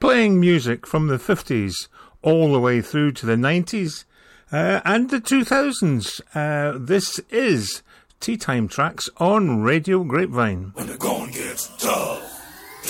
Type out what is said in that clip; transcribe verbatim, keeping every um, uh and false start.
playing music from the fifties all the way through to the nineties uh, and the two thousands. Uh, this is Tea Time Tracks on Radio Grapevine. When the going gets tough.